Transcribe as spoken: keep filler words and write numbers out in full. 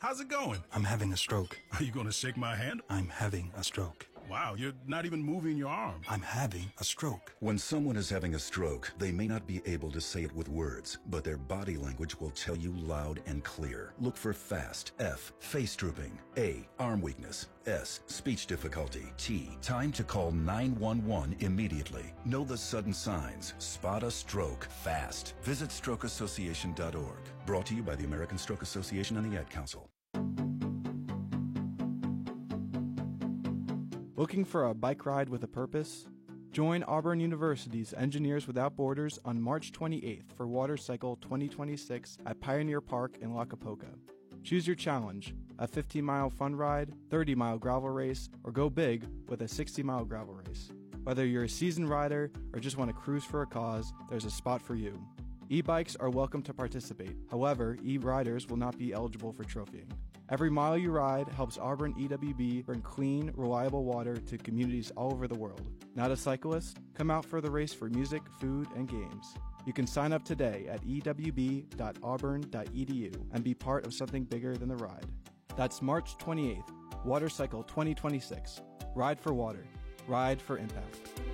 How's it going? I'm having a stroke. Are you going to shake my hand? I'm having a stroke. Wow, you're not even moving your arm. I'm having a stroke. When someone is having a stroke, they may not be able to say it with words, but their body language will tell you loud and clear. Look for FAST. F. Face drooping. A. Arm weakness. S. Speech difficulty. T. Time to call nine one one immediately. Know the sudden signs. Spot a stroke fast. Visit stroke association dot org. Brought to you by the American Stroke Association and the Ad Council. Looking for a bike ride with a purpose? Join Auburn University's Engineers Without Borders on March twenty-eighth for Water Cycle twenty twenty-six at Pioneer Park in Lacapoca. Choose your challenge, a fifteen-mile fun ride, thirty-mile gravel race, or go big with a sixty-mile gravel race. Whether you're a seasoned rider or just want to cruise for a cause, there's a spot for you. E-bikes are welcome to participate. However, e-riders will not be eligible for trophying. Every mile you ride helps Auburn E W B bring clean, reliable water to communities all over the world. Not a cyclist? Come out for the race for music, food, and games. You can sign up today at e w b dot auburn dot e d u and be part of something bigger than the ride. That's March twenty-eighth, Water Cycle twenty twenty-six. Ride for water. Ride for impact.